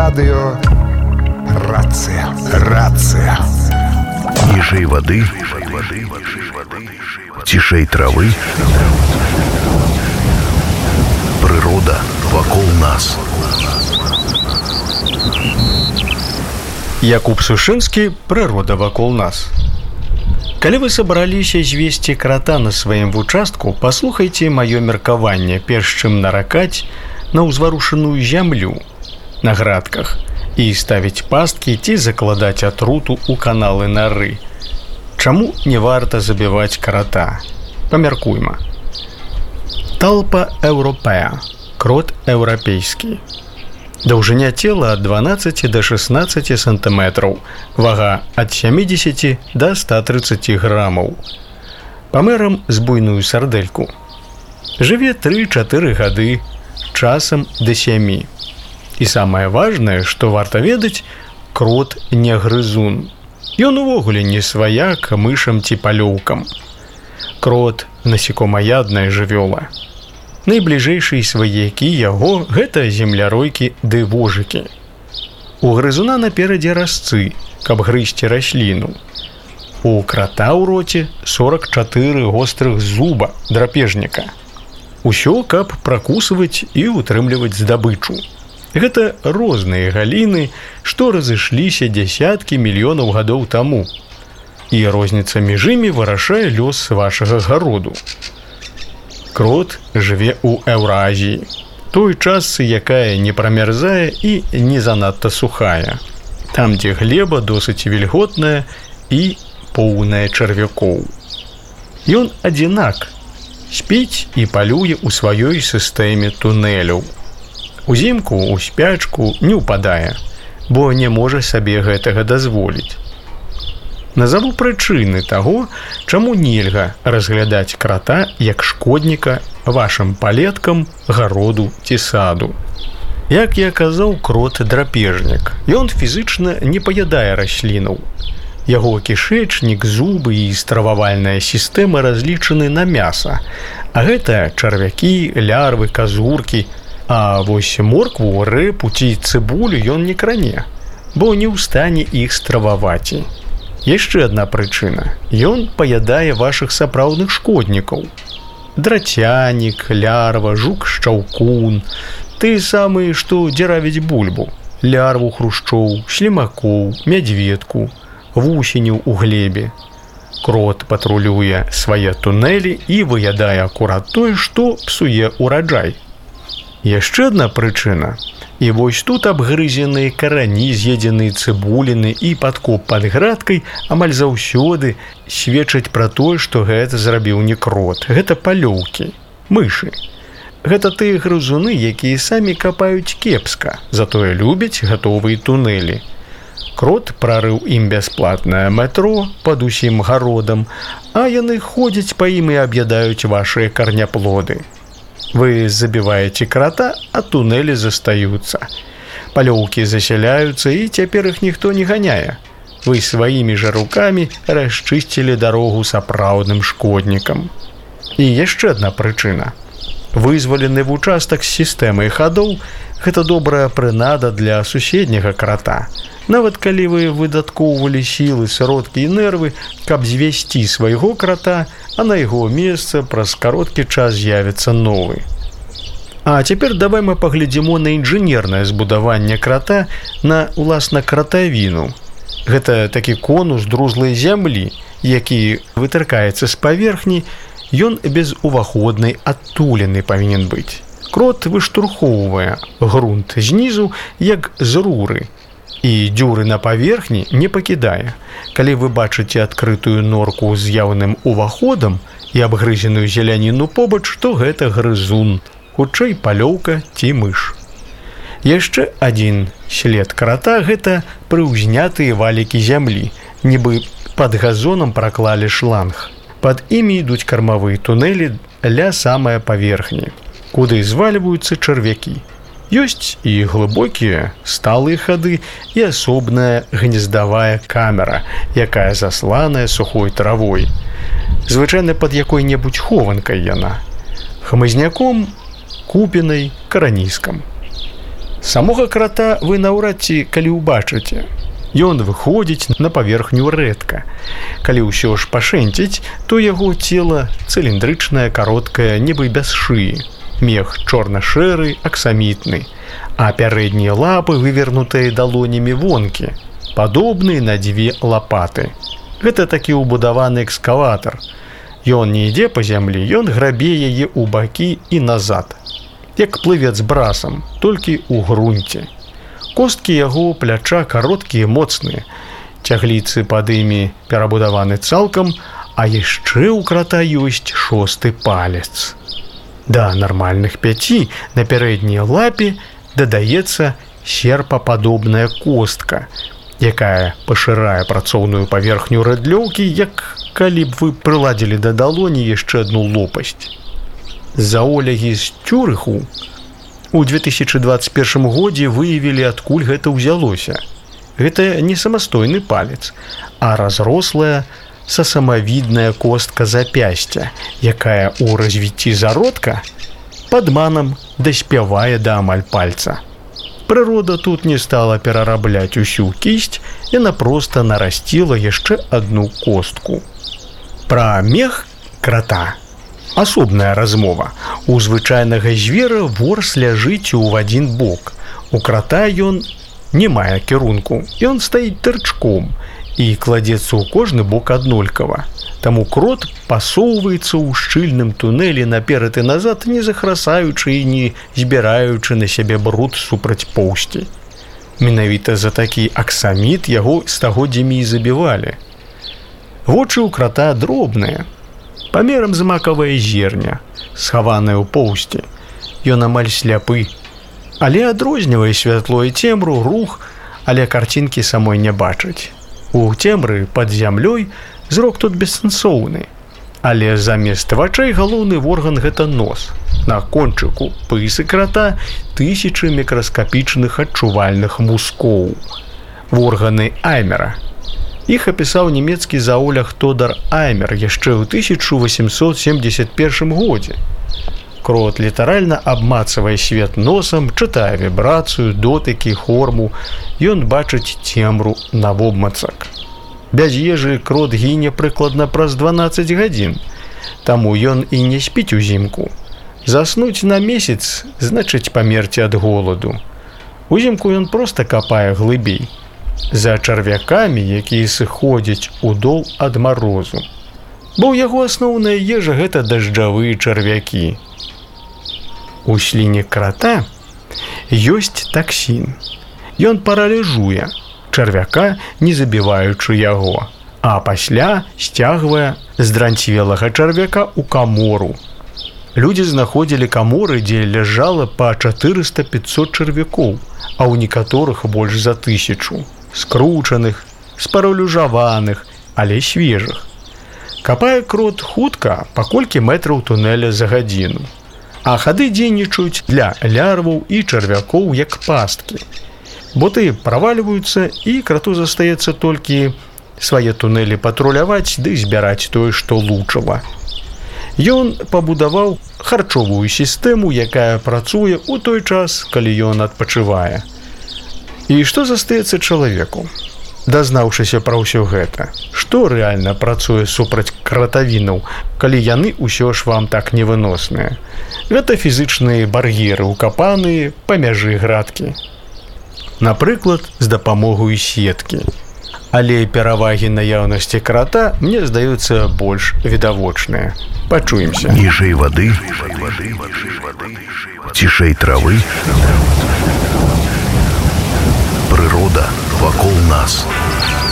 Радио «Рация». «Рация». Ніжэй вады, цішэй травы. Прырода вакол нас. Якуб Сушынскі, «Прырода вакол нас». Калі вы сабраліся звесці крата на сваім вучастку, паслухайце маё меркаванне, перш чым наракаць на ўзварушаную зямлю на градках і ставіць пасткі ці закладаць атруту ў каналы нары. Чаму не варта забіваць крата? Памяркуйма. Талпа еўропея, крот еўрапейскі. Даўжыня цела ад 12 до 16 сантыметраў, вага ад 70 до 130 грамаў. Памерам з буйную сардэльку. Жыве 3-4 гады, часам да 7. І самае важнае, што варта ведаць, крот не грызун. Ён увогуле не сваяк мышам ці палёўкам. Крот насекомаядная жывёла. Найбліжэйшыя сваякі яго гэта земляройкі ды вожыкі. У грызуна наперадзе разцы, каб грызці расліну. У крата ў роце 44 вострых зуба драпежніка. Усё, каб пракусваць і утрымліваць здабычу. Гэта розныя галіны, што разышліся дзясяткі мільёнаў гадоў таму. І розніца між імі вырашае лёс вашага згароду. Крот жыве ў Еўразіі, той частцы, якая не прамярзае і не занадта сухая. Там, дзе глеба досыць вільготная і поўная чарвякоў. Ён адзінак, спіць і палюе ў сваёй сістэме тунэляў. Узімку ў спячку не ўпадае, бо не можа сабе гэтага дазволіць. Назаву прычыны таго, чаму нельга разглядаць крата як шкодніка вашым палеткам, гароду ці саду. Як я казаў, крот драпежнік. Ён фізычна не паядае раслінаў. Яго кішэчнік, зубы і стрававальная сістэма разлічаны на мяса. А гэта чарвякі, лярвы, казуркі. А вось моркву, рэпу ці цыбулю ён не кране, бо не ў стане іх страваваць. Яшчэ адна прычына. Ён паядае вашых сапраўдных шкоднікаў. Драцянік, лярва, жук-шчаўкун, тыя самыя, што дзеравіць бульбу, лярву хрушчоў, слімакоў, мядзведку, вусеняў у глебе. Крот патрулюе свае тунэлі і выядае акурат тое, што псуе ураджай. Яшчэ адна прычына. І вось тут абгрызеныя карані, з'едзеныя цыбуліны і падкоп пад градкай амаль заўсёды сведчаць пра тое, што гэта зрабіў не крот. Гэта палёўкі, мышы. Гэта тыя грызуны, якія самі капаюць кепска, затое любяць гатовыя тунэлі. Крот прарыў ім бясплатнае метро пад усім гародам, а яны ходзяць па ім і аб'ядаюць вашыя карняплоды. Вы забіваеце крата, а тунэлі застаюцца. Палёўкі засяляюцца, і цяпер іх ніхто не ганяе. Вы сваімі жа рукамі расчысцілі дарогу сапраўдным шкоднікам. І яшчэ адна прычына. Вызвалены вучастак з сістэмай хадоў – гэта добрая прынада для суседняга крата. Нават калі вы выдаткоўвалі сілы, сродкі і нервы, каб звесці свайго крата, а на яго месца праз кароткі час з'явіцца новы. А цяпер давай мы паглядзімо на інжынернае збудаванне крата, на, уласна, кратавіну. Гэта такі конус друзлай зямлі, які вытыркаецца з паверхні, ён безуваходнай адтуліны павінен быць. Крот выштурхоўвае грунт знізу, як з руры, і дзюры на паверхні не пакідае. Калі вы бачыце адкрытую норку з яўным уваходам і абгрызеную зеляніну побач, то гэта грызун, хутчэй палёўка ці мыш. Яшчэ адзін след крата – гэта прыўзнятыя валікі зямлі, нібы пад газонам праклалі шланг. Пад імі ідуць кармавыя тунэлі ля самай паверхні, куды звальваюцца чарвякі. Ёсць і глыбокія, сталыя хады і асобная гнездавая камера, якая засланая сухой травой. Звычайна пад якой-небудзь хованкай яна. Хмызняком, купінай, караніскам. Самога крата вы наўрад ці калі ўбачыце. Ён выходзіць на паверхню рэдка. Калі ўсё ж пашэнціць, то яго цела цыліндрычнае, кароткае, нібы без шыі. Мех чорна-шэры, аксамітны, а пярэднія лапы вывернутыя далонямі вонкі, падобныя на дзве лапаты. Гэта такі ўбудаваны экскаватар. Ён не ідзе па зямлі, ён грабе яе ў бакі і назад. Як плывец брасам, толькі ў грунце. Косткі яго пляча кароткія, моцныя. Цягліцы пад імі перабудаваны цалкам, а яшчэ ў крата ёсць 6-ы палец. Да нармальных 5 на пярэдняй лапе дадаецца серпападобная костка, якая пашырае працоўную паверхню рыдлёўкі, як калі б вы прыладзілі да далоні яшчэ адну лопасць. Заолягі з Цюрыху у 2021 годзе выявілі, адкуль гэта ўзялося. Гэта не самастойны палец, а разрослая сасамавідная костка запясця, якая ў развіцці зародка падманам даспявае да амаль пальца. Прырода тут не стала перарабляць усю кісць, яна проста нарасціла яшчэ адну костку. Пра мех крата асобная размова. У звычайнага звера ворс ляжыць у адзін бок. У крата ён не мае кірунку. Ён стаіць тырчком і кладзецца ў кожны бок аднолькава. Таму крот пасоўваецца ў шчыльным тунэлі наперад і назад, не захрасаючы і не збіраючы на сябе бруд супраць поўсці. Менавіта за такі аксаміт яго стагоддзямі і забівалі. Вочы ў крата дробныя, памерам з макавае зерня, схаванае ў поўсці. Ён амаль сляпы, але адрознівае святло і цемру, рух, але карцінкі самой не бачыць. У цемры пад зямлёй зрок тут бессэнсоўны, але замест вачэй галоўны орган гэта нос. На кончыку пысы крата 1000 мікраскапічных адчувальных мускоў. Органы Аймера. Іх апісаў нямецкі заолях Тодар Аймер яшчэ ў 1871 годзе. Крот літаральна абмацвае свет носам, чытае вібрацыю, дотыкі, форму. Ён бачыць цемру навобмацак. Без ежы крот гіне прыкладна праз 12 гадзін, таму ён і не спіць узімку. Заснуць на месяц значыць памерці ад голаду. Узімку ён проста капае глыбей за чарвякамі, якія сыходзяць у дол ад марозу. Бо ў яго асноўная ежа гэта дажджавыя чарвякі. У сліне крата ёсць таксін. Ён паралізуе чарвяка, не забіваючы яго, а пасля сцягвае здранцвелага чарвяка ў камору. Людзі знаходзілі каморы, дзе ляжала па 400-500 чарвякоў, а ў некаторых больш за 1000. Скручаных, спаралюжаваных, але свежых. Капае крот хутка па колькі метраў тунэля за гадзіну. А хады дзейнічаюць для лярваў і чарвякоў як пасткі. Боты правальваюцца, і крату застаецца толькі свае тунэлі патруляваць ды збіраць тое, што лучава. Ён пабудаваў харчовую сістэму, якая працуе ў той час, калі ён адпачывае. І што застаецца чалавеку? Дазнаўшыся пра ўсё гэта, што рэальна працуе супраць кратавінаў, калі яны ўсё ж вам так невыносныя? Гэта фізычныя бар'еры, укапаныя па мяжы градкі. Напрыклад, з дапамогай сеткі. Але перавагі наяўнасці крата, мне здаюцца, больш відавочныя. Пачуемся. Ніжэй вады, цішэй травы. Прырода вакол нас.